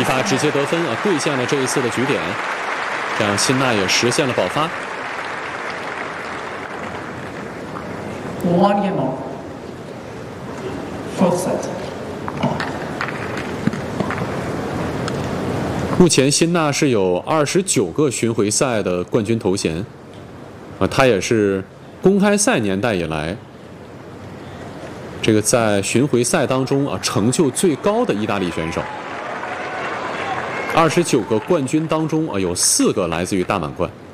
发直接得分啊，兑现了这一次的局点，这样辛纳也实现了保发。 1 game on. Fourth set. 目前辛纳是有29个巡回赛的冠军头衔，他也是公开赛年代以来这个在巡回赛当中成就最高的意大利选手。29个冠军当中有4个来自于大满贯。